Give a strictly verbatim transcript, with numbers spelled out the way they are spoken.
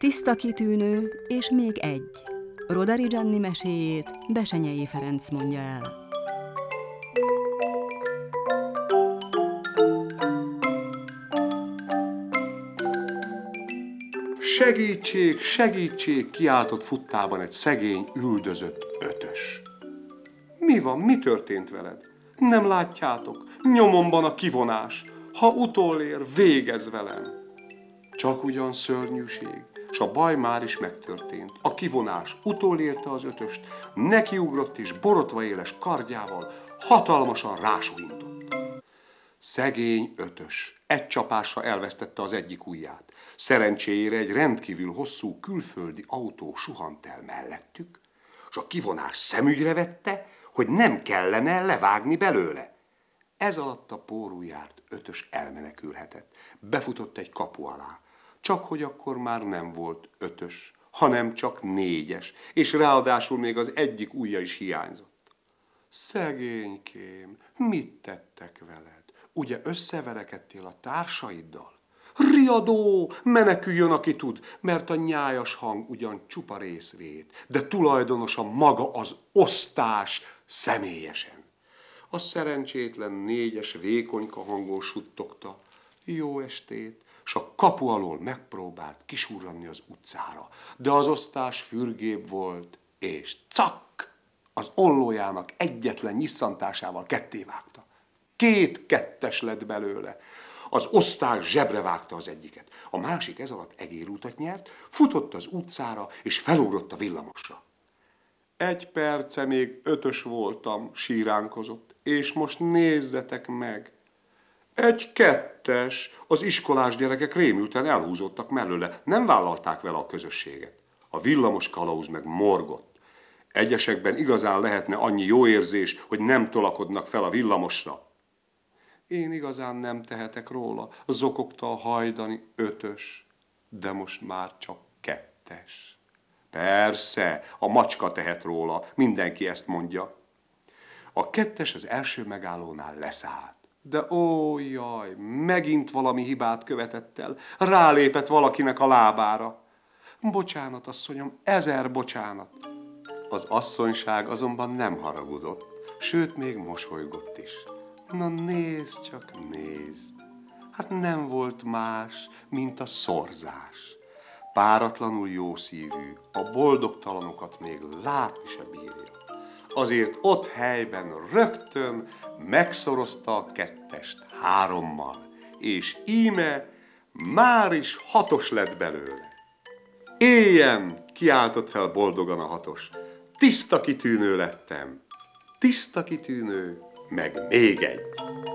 Tiszta kitűnő és még egy. Rodari Gianni meséjét Bessenyei Ferenc mondja el. Segítség, segítség, kiáltott futtában egy szegény, üldözött ötös. Mi van, mi történt veled? Nem látjátok, nyomomban a kivonás. Ha utolér, végez velem. Csak ugyan szörnyűség, s a baj már is megtörtént. A kivonás utolérte az ötöst, nekiugrott és borotva éles kardjával hatalmasan rásuhintott. Szegény ötös egy csapásra elvesztette az egyik ujját. Szerencséjére egy rendkívül hosszú külföldi autó suhant el mellettük, és a kivonás szemügyre vette, hogy nem kellene levágni belőle. Ez alatt a pórujjárt ötös elmenekülhetett. Befutott egy kapu alá. Csak hogy akkor már nem volt ötös, hanem csak négyes, és ráadásul még az egyik ujja is hiányzott. Szegénykém, mit tettek veled? Ugye összeverekedtél a társaiddal? Riadó, meneküljön, aki tud, mert a nyájas hang ugyan csupa részvét, de tulajdonosa maga az osztás személyesen. A szerencsétlen négyes vékonyka hangon suttogta: jó estét, s a kapu alól megpróbált kisurranni az utcára, de az osztás fürgébb volt, és cakk! Az ollójának egyetlen nyisszantásával kettévágta. Két kettes lett belőle. Az osztás zsebre vágta az egyiket. A másik ez alatt egérútat nyert, futott az utcára, és felugrott a villamosra. Egy perce még ötös voltam, síránkozott, és most nézzetek meg. Egy kettes, az iskolás gyerekek rémülten elhúzottak mellőle, nem vállalták vele a közösséget. A villamos kalauz meg morgott. Egyesekben igazán lehetne annyi jó érzés, hogy nem tolakodnak fel a villamosra. Én igazán nem tehetek róla, zokogta a hajdani ötös, de most már csak kettes. Persze, a macska tehet róla, mindenki ezt mondja. A kettes az első megállónál leszállt. De ó, jaj, megint valami hibát követett el, rálépett valakinek a lábára. Bocsánat, asszonyom, ezer bocsánat. Az asszonyság azonban nem haragudott, sőt, még mosolygott is. Na nézd csak, nézd, hát nem volt más, mint a szorzás. Páratlanul jószívű, a boldogtalanokat még látni se bírja. Azért ott helyben rögtön megszorozta a kettest hárommal, és íme már is hatos lett belőle. Éljen, kiáltott fel boldogan a hatos, tiszta kitűnő lettem, tiszta kitűnő, meg még egy.